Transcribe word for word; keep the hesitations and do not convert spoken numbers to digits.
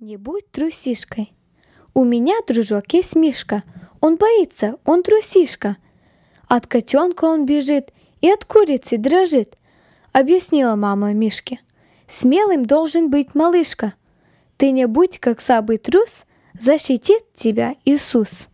Не будь трусишкой. У меня, дружок, есть Мишка. Он боится, он трусишка. От котенка он бежит и от курицы дрожит, объяснила мама Мишке. Смелым должен быть малышка. Ты не будь как слабый трус, защитит тебя Иисус.